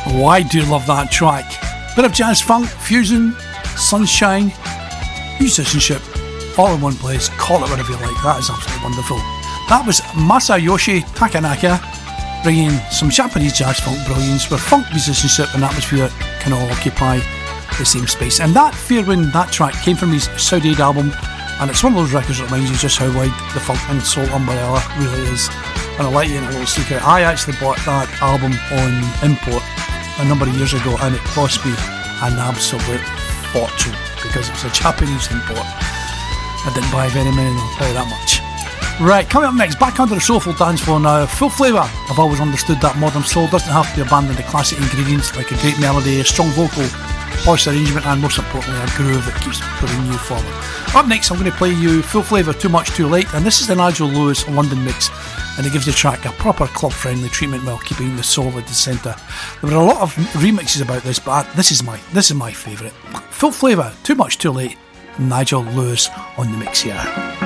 Oh, I do love that track. Bit of jazz funk, fusion, sunshine, musicianship, all in one place. Call it whatever you like. That is absolutely wonderful. That was Masayoshi Takanaka bringing some Japanese jazz funk brilliance where funk, musicianship and atmosphere can all occupy the same space. And that Fairwind, that track came from his Saudi album, and it's one of those records that reminds you just how wide the funk and soul umbrella really is. And I'll let you in a little secret, I actually bought that album on import a number of years ago, and it cost me an absolute fortune because it was a Japanese import. I didn't buy very many, I'll tell you that much. Right, coming up next, back onto the soulful dance floor now. Full Flavour. I've always understood that modern soul doesn't have to abandon the classic ingredients like a great melody, a strong vocal, polished arrangement, and most importantly a groove that keeps putting you forward. Up next, I'm going to play you Full Flavour, Too Much Too Late, and this is the Nigel Lewis London mix, and it gives the track a proper club-friendly treatment while keeping the soul at the centre. There were a lot of remixes about this, but this is my favourite. Full Flavour, Too Much Too Late, Nigel Lewis on the mix here.